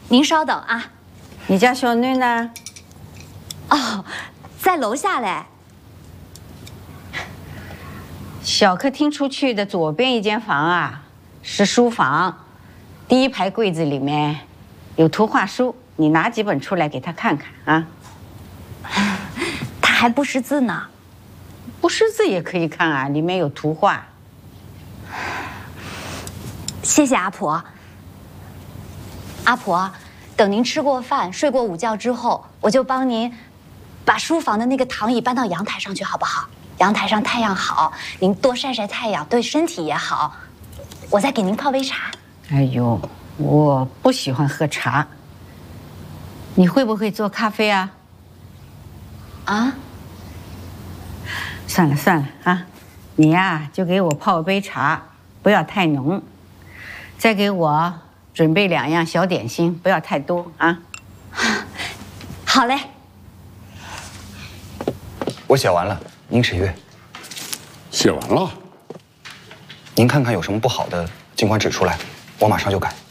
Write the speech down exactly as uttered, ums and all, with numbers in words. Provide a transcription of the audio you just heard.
您稍等啊。 你家小囡呢？ 哦，在楼下嘞。 小客厅出去的左边一间房啊，是书房，第一排柜子里面有图画书，你拿几本出来给他看看啊。 他还不识字呢。 不识字也可以看啊，里面有图画。 谢谢阿婆。阿婆，等您吃过饭、睡过午觉之后，我就帮您把书房的那个躺椅搬到阳台上去，好不好？阳台上太阳好，您多晒晒太阳，对身体也好。我再给您泡杯茶。 哎呦，我不喜欢喝茶。你会不会做咖啡啊？ 啊？ 算了算了啊，你呀就给我泡杯茶，不要太浓。再给我准备两样小点心，不要太多啊。 好嘞。 我写完了，您审阅。 写完了。 您看看有什么不好的，尽管指出来，我马上就改。